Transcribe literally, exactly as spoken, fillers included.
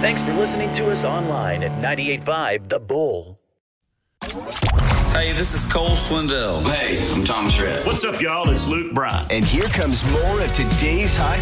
Thanks for listening to us online at ninety-eight point five The Bull. Hey, this is Cole Swindell. Hey, I'm Tom Shred. What's up, y'all? It's Luke Bryan. And here comes more of today's hot